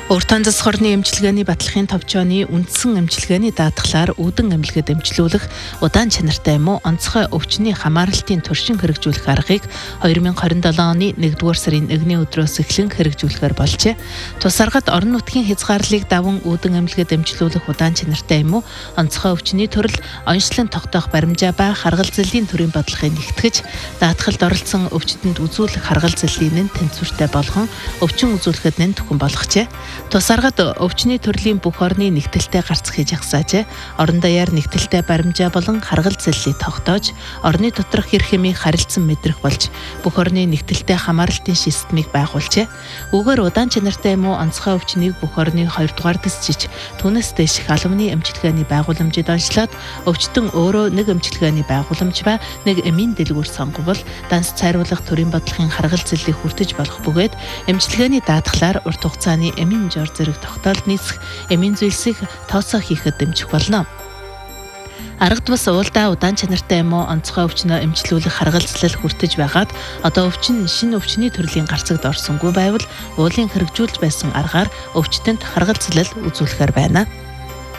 Урт ханзас хорны эмчилгээний батлагын товчооны үндсэн эмчилгээний даатгалаар үүдэн эмнэлгэд эмчилүүлэх удаан чанартай юм уу онцгой өвчний хамааралтын туршин хэрэгжүүлэх аргыг 2027 оны 1-р сарын 1-ний өдрөөс эхлэн хэрэгжүүлэхээр болжээ. Тус аргад орон нутгийн хязгаарлалыг даван үүдэн эмнэлгэд эмчилүүлэх удаан чанартай юм уу онцгой өвчний төрөл, онцлон тогтоох баримжаа ба харгал зэлийн төрийн бодлогыг нэгтгэж, даатгалд оролцсон өвчтөнд үзүүлэх харгал зэлийн нь тэнцвэртэй болгон өвчин үзүүлэхэд нэн түхэн болгожээ. Тус аргад өвчний төрлийн бүх орны нэгтэлтэй гарцах хийж агсаажээ. Орон даяар нэгтэлтэй баримжаа болон харгал зэллийг тогтоож, орны доторх эрх хэмийг харилцан мэдрэх болж, бүх орны нэгтэлтэй хамааралтын системийг байгуулжээ. Үүгээр удаан чанартай юм уу онцгой өвчнийг бүх орны 2-р дэсчиж, түүнээс дэш албаны эмчилгээний байгууламжид онцлоод, өвчтөн өөрөө нэг эмчилгээний байгууламж ба нэг эмийн дэлгүүр сонговол, данс цайруулах төрийн бодлогын харгал зэллийг хүртэж болох бөгөөд эмчилгээний даатгалаар урт хугацааны эмийн жор зэрэг тогтоолд нийцэх эмийн зүйлсийг тооцоо хийхэд дэмжих болно. Аргад бас уулдаа удаан чанартай юм уу онцгой өвчнөө эмчилүүлэх харгалзлал хүртэж байгаад одоо шинэ өвчний төрлийн гарцагд орсонгүй байвал уулын хэрэгжүүлж байсан аргаар өвчтөнд харгалзлал үзүүлэхээр байна.